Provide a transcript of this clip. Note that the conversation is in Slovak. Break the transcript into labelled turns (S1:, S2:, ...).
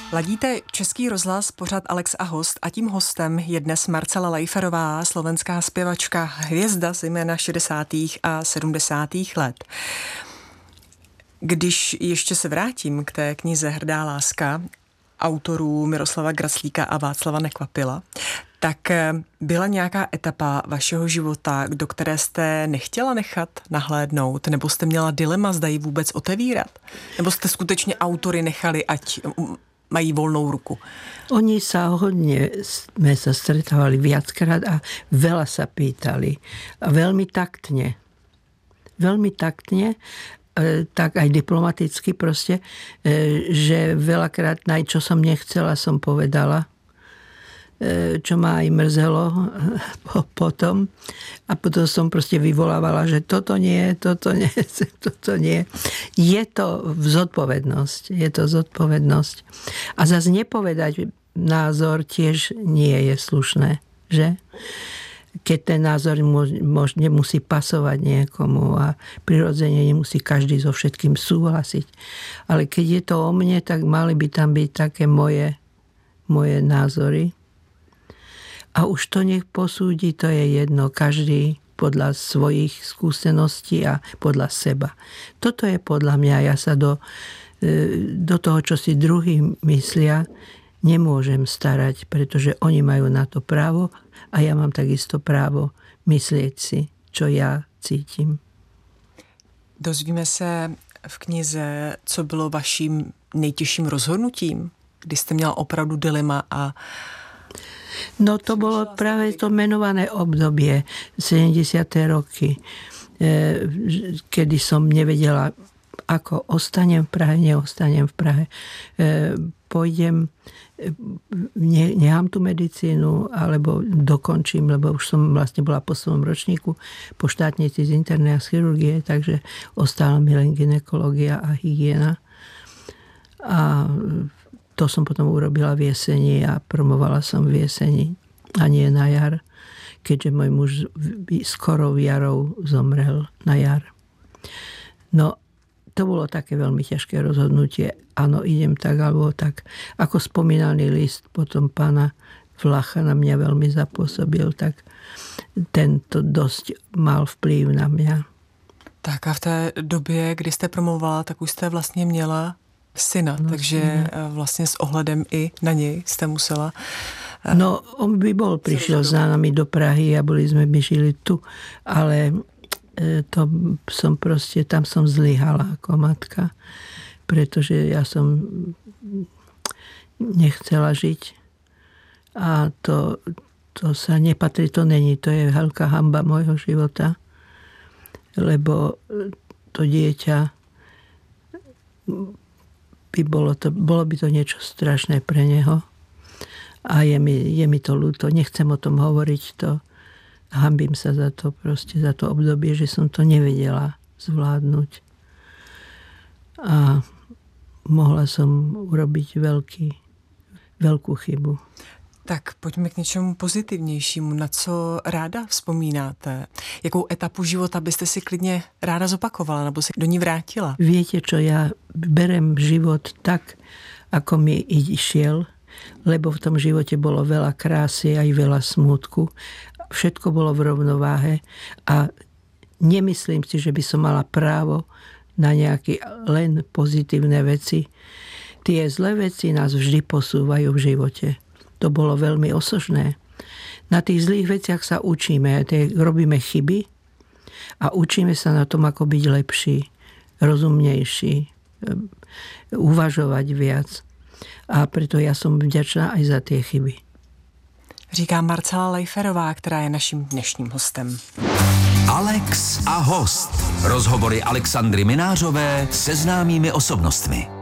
S1: Ladíte Český rozhlas, pořad Alex a host, a tím hostem je dnes Marcela Lajferová, slovenská zpěvačka, hvězda zejména 60. a 70. let. Když ještě se vrátím k té knize Hrdá láska autorů Miroslava Graclíka a Václava Nekvapila, tak byla nějaká etapa vašeho života, do které jste nechtěla nechat nahlédnout, nebo jste měla dilema, zda ji vůbec otevírat? Nebo jste skutečně autory nechali, ať mají voľnú ruku?
S2: Oni sa hodne, sme sa stretávali viackrát a veľa sa pýtali. A veľmi taktne, tak aj diplomaticky proste, že veľakrát čo som nechcela, som povedala, čo ma aj mrzelo potom. A potom som proste vyvolávala, že toto nie. Je to zodpovednosť. A zase nepovedať názor tiež nie je slušné, že? Keď ten názor nemusí pasovať niekomu a prirodzene nemusí každý so všetkým súhlasiť. Ale keď je to o mne, tak mali by tam byť také moje názory. A už to nech posúdi, to je jedno, každý podľa svojich skúseností a podľa seba. Toto je podľa mňa, ja sa do toho, čo si druhí myslia, nemôžem starať, pretože oni majú na to právo a ja mám takisto právo myslieť si, čo ja cítim.
S1: Dozvíme se v knize, co bylo vaším nejtěžším rozhodnutím, kdy jste měla opravdu dilema a...
S2: No to bolo práve to menované obdobie 70. roky, kedy som nevedela, ako ostanem v Prahe, neostanem v Prahe. Pôjdem, nechám tú medicínu, alebo dokončím, lebo už som vlastne bola po svojom ročníku po štátnici z internej a z chirurgie, takže ostala mi len gynekológia a hygiena. A to som potom urobila v jeseni a promovala som v jeseni a nie na jar, keďže môj muž skoro jarou zomrel na jar. No, to bolo také veľmi ťažké rozhodnutie. Áno, idem tak alebo tak. Ako spomínaný list potom pána Vlacha na mňa veľmi zapôsobil, tak tento dosť mal vplyv na mňa.
S1: Tak a v té době, kdy jste promovala, tak už jste vlastně měla syna, no, takže vlastne s ohledem i na nej ste musela...
S2: No, on by prišiel za nami do Prahy a my žili tu, ale to som proste, tam som zlyhala ako matka, pretože ja som nechcela žiť a to sa nepatrí, to není, to je veľká hanba môjho života, lebo to dieťa bolo by to niečo strašné pre neho. A je mi to ľúto. Nechcem o tom hovoriť. Hanbím sa za to obdobie, že som to nevedela zvládnuť. A mohla som urobiť veľkú chybu.
S1: Tak pojďme k něčemu pozitivnějšímu. Na co ráda vzpomínáte? Jakou etapu života byste si klidně ráda zopakovala nebo si do ní vrátila?
S2: Viete čo, ja berem život tak, ako mi išiel, lebo v tom živote bolo veľa krásy aj veľa smútku. Všetko bolo v rovnováhe a nemyslím si, že by som mala právo na nejaké len pozitívne veci. Tie zlé veci nás vždy posúvajú v živote. To bolo veľmi osožné. Na tých zlých veciach sa učíme, robíme chyby a učíme sa na tom, ako byť lepší, rozumnejší, uvažovať viac. A preto ja som vďačná aj za tie chyby.
S1: Říká Marcela Lajferová, která je naším dnešním hostem.
S3: Alex a host. Rozhovory Alexandry Minářové se známými osobnostmi.